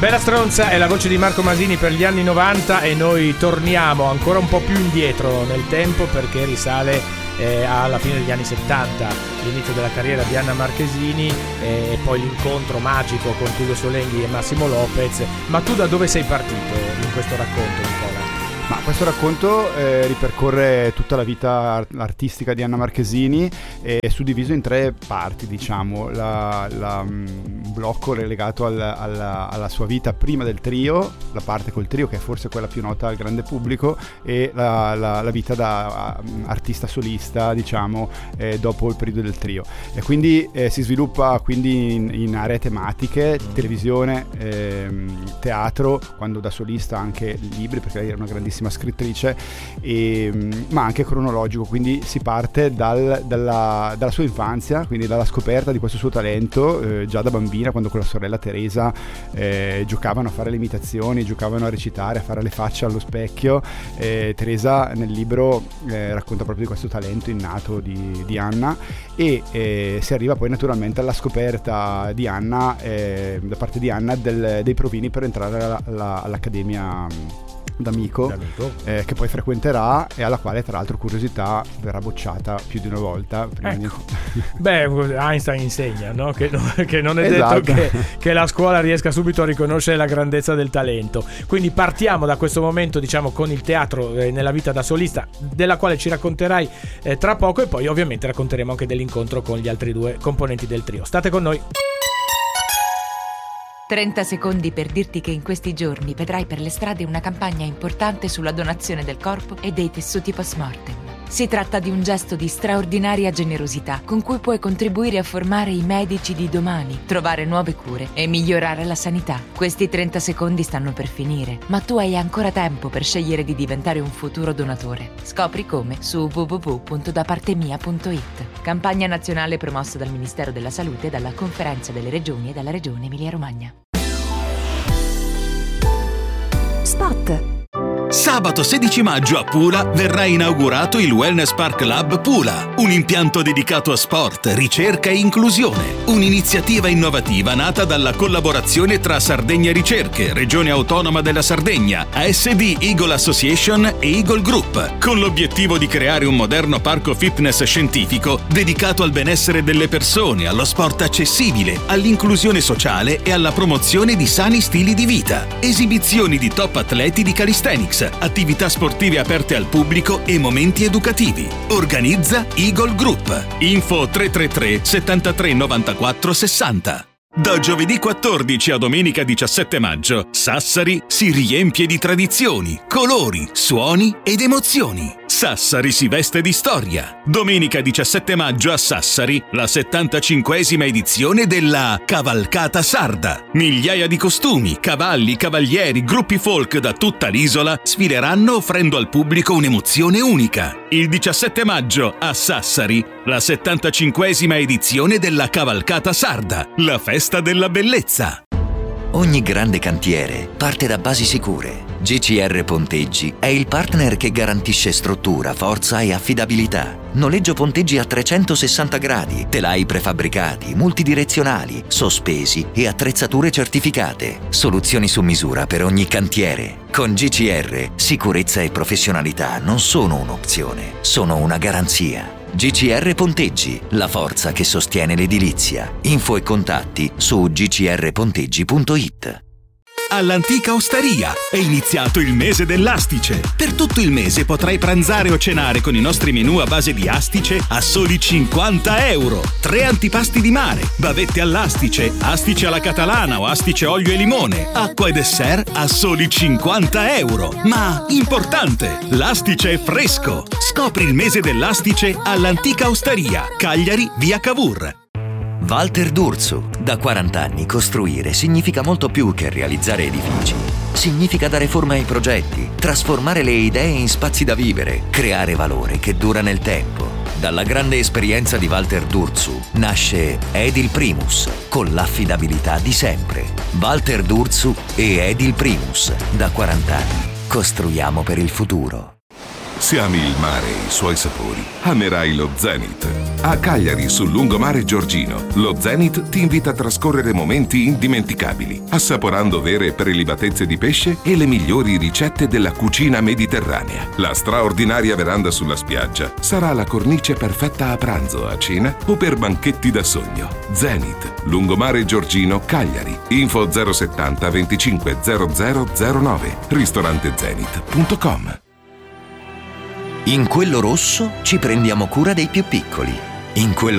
Bella Stronza è la voce di Marco Masini per gli anni 90 e noi torniamo ancora un po' più indietro nel tempo perché risale alla fine degli anni 70, l'inizio della carriera di Anna Marchesini e poi l'incontro magico con Tullio Solenghi e Massimo Lopez. Ma tu da dove sei partito in questo racconto, Nicola? Ma questo racconto ripercorre tutta la vita artistica di Anna Marchesini, è suddiviso in 3 parti, diciamo. Un blocco legato alla sua vita prima del trio, la parte col trio che è forse quella più nota al grande pubblico, e la vita da artista solista, diciamo, dopo il periodo del trio. E quindi si sviluppa quindi in aree tematiche, televisione, teatro, quando da solista anche libri, perché lei era una grandissima scrittrice, ma anche cronologico, quindi si parte dalla sua infanzia, quindi dalla scoperta di questo suo talento già da bambina, quando con la sorella Teresa giocavano a fare le imitazioni, giocavano a recitare, a fare le facce allo specchio. Teresa nel libro racconta proprio di questo talento innato di Anna, e si arriva poi naturalmente alla scoperta di Anna, da parte di Anna, dei provini per entrare all'Accademia d'Amico. Che poi frequenterà e alla quale, tra l'altro, curiosità, verrà bocciata più di una volta prima Beh, Einstein insegna, no? che non è esatto. detto che la scuola riesca subito a riconoscere la grandezza del talento. Quindi partiamo da questo momento, diciamo, con il teatro nella vita da solista, della quale ci racconterai tra poco, e poi ovviamente racconteremo anche dell'incontro con gli altri 2 componenti del trio. State con noi. 30 secondi per dirti che in questi giorni vedrai per le strade una campagna importante sulla donazione del corpo e dei tessuti post-mortem. Si tratta di un gesto di straordinaria generosità con cui puoi contribuire a formare i medici di domani, trovare nuove cure e migliorare la sanità. Questi 30 secondi stanno per finire, ma tu hai ancora tempo per scegliere di diventare un futuro donatore. Scopri come su www.dapartemia.it. Campagna nazionale promossa dal Ministero della Salute, dalla Conferenza delle Regioni e dalla Regione Emilia-Romagna. Spot. Sabato 16 maggio a Pula verrà inaugurato il Wellness Park Lab Pula, un impianto dedicato a sport, ricerca e inclusione. Un'iniziativa innovativa nata dalla collaborazione tra Sardegna Ricerche, Regione Autonoma della Sardegna, ASD Eagle Association e Eagle Group, con l'obiettivo di creare un moderno parco fitness scientifico dedicato al benessere delle persone, allo sport accessibile, all'inclusione sociale e alla promozione di sani stili di vita. Esibizioni di top atleti di calisthenics, attività sportive aperte al pubblico e momenti educativi. Organizza Eagle Group. Info 333 73 94 60. Da giovedì 14 a domenica 17 maggio, Sassari si riempie di tradizioni, colori, suoni ed emozioni. Sassari si veste di storia. Domenica 17 maggio a Sassari, la 75esima edizione della Cavalcata Sarda. Migliaia di costumi, cavalli, cavalieri, gruppi folk da tutta l'isola sfileranno offrendo al pubblico un'emozione unica. Il 17 maggio a Sassari, la 75esima edizione della Cavalcata Sarda, la festa della bellezza. Ogni grande cantiere parte da basi sicure. GCR Ponteggi è il partner che garantisce struttura, forza e affidabilità. Noleggio ponteggi a 360 gradi, telai prefabbricati, multidirezionali, sospesi e attrezzature certificate. Soluzioni su misura per ogni cantiere. Con GCR, sicurezza e professionalità non sono un'opzione, sono una garanzia. GCR Ponteggi, la forza che sostiene l'edilizia. Info e contatti su gcrponteggi.it. All'Antica Osteria è iniziato il mese dell'astice. Per tutto il mese potrai pranzare o cenare con i nostri menù a base di astice a soli 50 euro. 3 antipasti di mare, bavette all'astice, astice alla catalana o astice olio e limone, acqua e dessert a soli 50 euro. Ma importante, l'astice è fresco. Scopri il mese dell'astice all'Antica Osteria, Cagliari, via Cavour. Walter D'Urso. Da 40 anni costruire significa molto più che realizzare edifici. Significa dare forma ai progetti, trasformare le idee in spazi da vivere, creare valore che dura nel tempo. Dalla grande esperienza di Walter D'Urso nasce Edil Primus, con l'affidabilità di sempre. Walter D'Urso e Edil Primus. Da 40 anni costruiamo per il futuro. Se ami il mare e i suoi sapori, amerai lo Zenith. A Cagliari, sul lungomare Giorgino, lo Zenith ti invita a trascorrere momenti indimenticabili, assaporando vere prelibatezze di pesce e le migliori ricette della cucina mediterranea. La straordinaria veranda sulla spiaggia sarà la cornice perfetta a pranzo, a cena o per banchetti da sogno. Zenith, lungomare Giorgino, Cagliari. Info 070 25 0009. ristorantezenith.com. In quello rosso ci prendiamo cura dei più piccoli. In quello